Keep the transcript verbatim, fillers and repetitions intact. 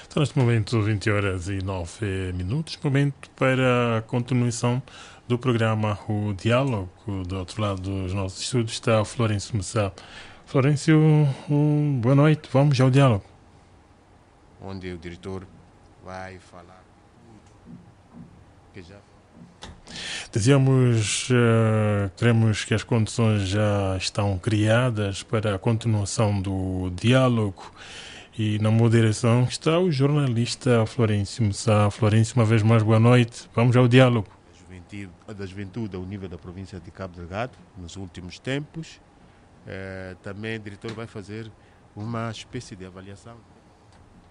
Então, neste momento, vinte horas e nove minutos, momento para a continuação do programa O Diálogo. Do outro lado dos nossos estudos está o Florencio Messá. Florencio, um, boa noite, vamos ao diálogo. Onde o diretor vai falar que já Dizíamos, uh, queremos que as condições já estão criadas para a continuação do diálogo e na moderação está o jornalista Florencio Messá. Florencio, uma vez mais, boa noite, vamos ao diálogo. da juventude, da juventude ao nível da província de Cabo Delgado nos últimos tempos. Eh, também o diretor vai fazer uma espécie de avaliação